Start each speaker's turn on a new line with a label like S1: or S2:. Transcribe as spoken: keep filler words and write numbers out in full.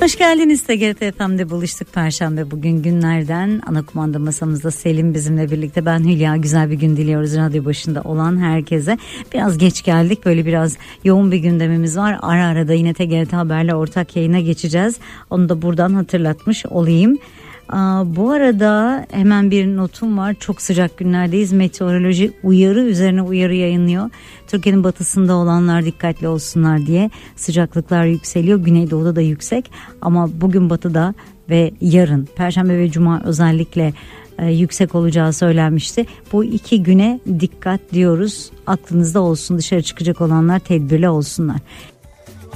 S1: Hoş geldiniz. T G R T F M'de buluştuk Perşembe bugün günlerden. Ana kumanda masamızda Selim bizimle birlikte, ben Hülya. Güzel bir gün diliyoruz radyo başında olan herkese. Biraz geç geldik, böyle biraz yoğun bir gündemimiz var. Ara ara da yine T G R T Haber'le ortak yayına geçeceğiz. Onu da buradan hatırlatmış olayım. Aa, bu arada hemen bir notum var. Çok sıcak günlerdeyiz. Meteoroloji uyarı üzerine uyarı yayınlıyor. Türkiye'nin batısında olanlar dikkatli olsunlar diye. Sıcaklıklar yükseliyor. Güneydoğu'da da yüksek. Ama bugün batıda ve yarın Perşembe ve Cuma özellikle e, yüksek olacağı söylenmişti. Bu iki güne dikkat diyoruz. Aklınızda olsun, dışarı çıkacak olanlar tedbirli olsunlar.